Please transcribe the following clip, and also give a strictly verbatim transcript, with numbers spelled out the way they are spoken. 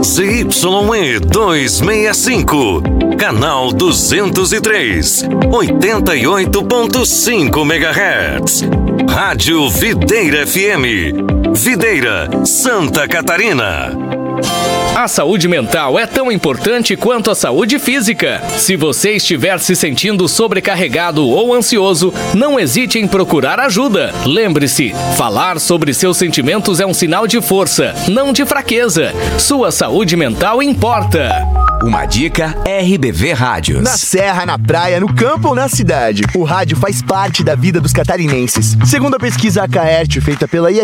Z Y E duzentos e sessenta e cinco, canal duzentos e três, oitenta e oito ponto cinco megahertz. Rádio Videira F M, Videira, Santa Catarina. A saúde mental é tão importante quanto a saúde física. Se você estiver se sentindo sobrecarregado ou ansioso, não hesite em procurar ajuda. Lembre-se, falar sobre seus sentimentos é um sinal de força, não de fraqueza. Sua saúde mental importa. Uma dica R B V Rádios. Na serra, na praia, no campo ou na cidade, o rádio faz parte da vida dos catarinenses. Segundo a pesquisa Acaerte feita pela I